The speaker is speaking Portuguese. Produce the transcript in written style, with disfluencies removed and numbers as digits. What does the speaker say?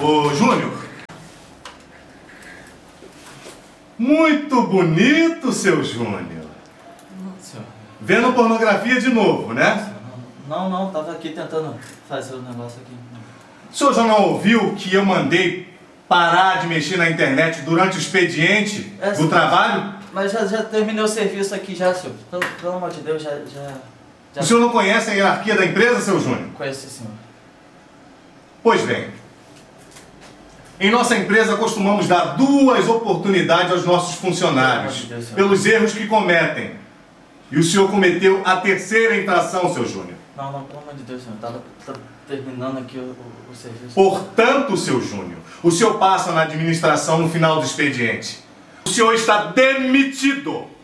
Ô, Júnior. Muito bonito, seu Júnior. Senhor. Vendo pornografia de novo, né? Não, tava aqui tentando fazer o negócio aqui. O senhor já não ouviu que eu mandei parar de mexer na internet durante o expediente do trabalho? Mas já terminei o serviço aqui já, senhor. Pelo amor de Deus, já... O senhor não conhece a hierarquia da empresa, seu Júnior? Conheço, senhor. Pois bem, em nossa empresa costumamos dar 2 oportunidades aos nossos funcionários pelos erros que cometem. E o senhor cometeu a 3ª infração, seu Júnior. Não, pelo amor de Deus, senhor. Tava terminando aqui o serviço. Portanto, seu Júnior, o senhor passa na administração no final do expediente. O senhor está demitido.